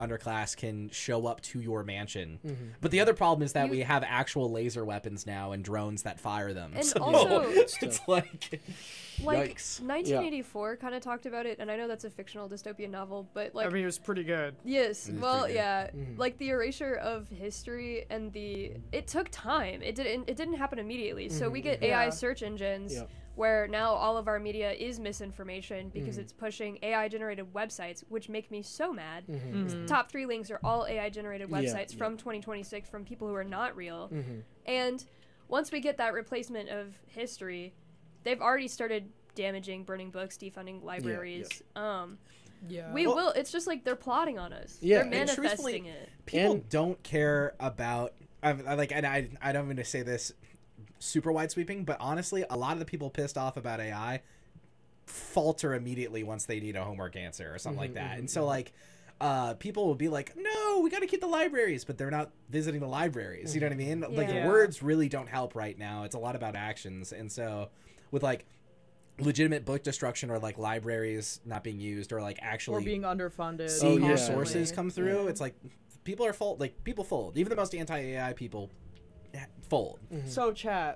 underclass can show up to your mansion. But the other problem is that we have actual laser weapons now and drones that fire them. And So also, it's like yikes. 1984 kind of talked about it, and I know that's a fictional dystopian novel, but like I mean, it was pretty good. yes, It is well, pretty good. yeah, like the erasure of history and it took time. It didn't happen immediately. So we get AI Yeah. search engines Yeah. where now all of our media is misinformation because it's pushing AI generated websites, which make me so mad. Top 3 links are all AI generated Yeah, websites yeah. from 2026 from people who are not real. And once we get that replacement of history, they've already started damaging, burning books, defunding libraries. Yeah. We will. It's just like they're plotting on us. Yeah, They're and manifesting it. People And- don't care about I don't mean to say this super wide sweeping, but honestly, a lot of the people pissed off about AI falter immediately once they need a homework answer or something like that. And so like people will be like, no, we got to keep the libraries, but they're not visiting the libraries. You know what I mean? Like Yeah. words really don't help right now. It's a lot about actions. And so with like legitimate book destruction or like libraries not being used or like actually Or being underfunded. seeing Oh, your yeah. sources come through, Yeah. it's like people are people fold. Even the most anti-AI people fold. So chat,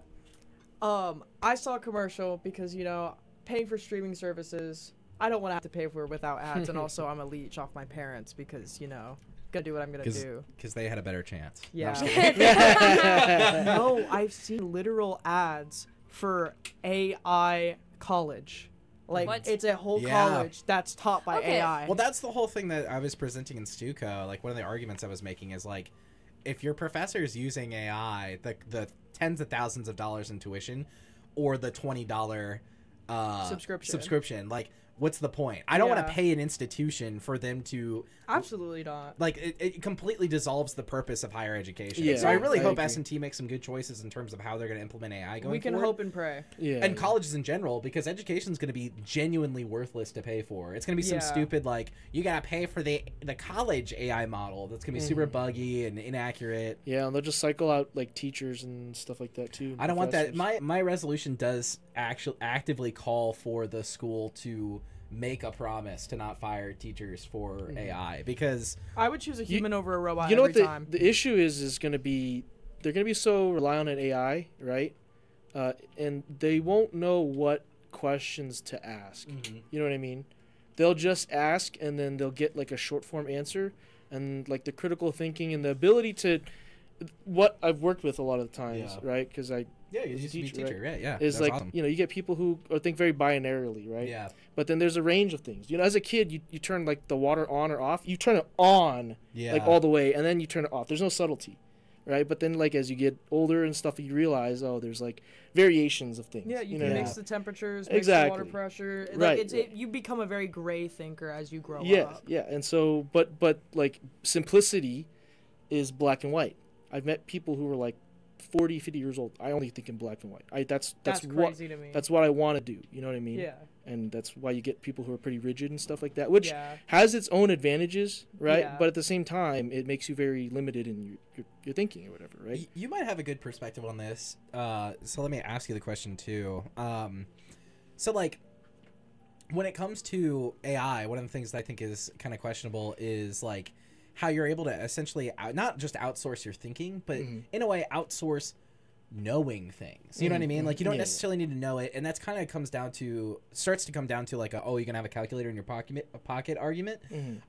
I saw a commercial because, you know, paying for streaming services, I don't want to have to pay for it without ads, and also I'm a leech off my parents because, you know, gonna do what I'm gonna do. Because they had a better chance. No, Yeah. I'm just kidding. No, I've seen literal ads for AI college. Like, What? it's a whole Yeah. college that's taught by Okay. AI. Well, that's the whole thing that I was presenting in Stuco. Like one of the arguments I was making is like, if your professor is using AI, the tens of thousands of dollars in tuition, or the $20 subscription, like what's the point? I don't want Yeah. to pay an institution for them to Absolutely not. like it completely dissolves the purpose of higher education. Yeah, So I really I hope agree. S&T makes some good choices in terms of how they're going to implement AI going We can forward. hope and pray. Yeah. And colleges in general, because education is going to be genuinely worthless to pay for. It's going to be some Yeah. stupid like you got to pay for the college AI model that's going to be super buggy and inaccurate. Yeah, and they'll just cycle out like teachers and stuff like that too. I don't want that. professors. My resolution does actually actively call for the school to make a promise to not fire teachers for AI because I would choose a human over a robot You know every what time. the issue is going to be? They're going to be so reliant on AI, right? And they won't know what questions to ask. You know what I mean? They'll just ask, and then they'll get like a short form answer, and like the critical thinking and the ability to. What I've worked with a lot of the times, Yeah. right? Because I yeah, you as a used to be a teacher, teacher, right? Yeah, is that's like awesome. you know you get people who think very binarily, right? Yeah, But then there's a range of things. You know, as a kid, you turn like the water on or off. You turn it on yeah, like all the way, and then you turn it off. There's no subtlety, right? But then like as you get older and stuff, you realize there's like variations of things. Yeah, you know can what I mix mean? the temperatures, mix Exactly. the water pressure. Like, Right. you become a very gray thinker as you grow Yeah, up. yeah. And so, but like simplicity is black and white. I've met people who are like 40, 50 years old. I only think in black and white. That's That's what crazy to me. that's what I want to do. You know what I mean? Yeah. And that's why you get people who are pretty rigid and stuff like that, which Yeah. has its own advantages, right? Yeah. But at the same time, it makes you very limited in your thinking or whatever, right? You might have a good perspective on this. So let me ask you the question too. So like, when it comes to AI, one of the things that I think is kind of questionable is like how you're able to essentially not just outsource your thinking, but in a way outsource knowing things. You know what I mean? Like you don't Yeah. necessarily need to know it, and that's kind of starts to come down to like you're gonna have a calculator in your pocket argument.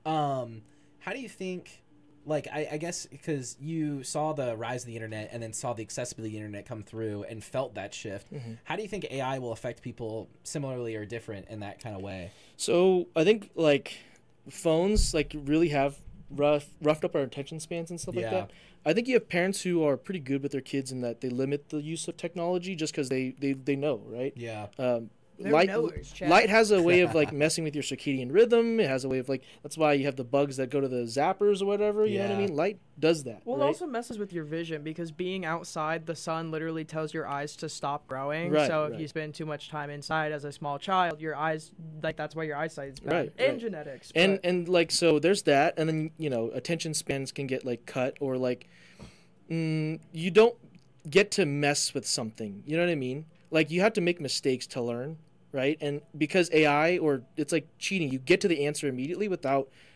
How do you think? Like I guess because you saw the rise of the internet and then saw the accessibility of the internet come through and felt that shift. How do you think AI will affect people similarly or different in that kind of way? So I think like phones like really have roughed up our attention spans and stuff like Yeah. that. I think you have parents who are pretty good with their kids in that they limit the use of technology just because they know, right? Yeah. They're Light knowers, Chad. light has a way of like messing with your circadian rhythm. It has a way of like that's why you have the bugs that go to the zappers or whatever. You know what I Yeah. mean? Light does that. Well, it right? also messes with your vision because being outside, the sun literally tells your eyes to stop growing. Right, so if right. you spend too much time inside as a small child, your eyes, like that's why your eyesight is bad. Right, And right. genetics. and but- and like so there's that, and then attention spans can get like cut or like you don't get to mess with something. You know what I mean? Like you have to make mistakes to learn, right? And because AI or it's like cheating, you get to the answer immediately without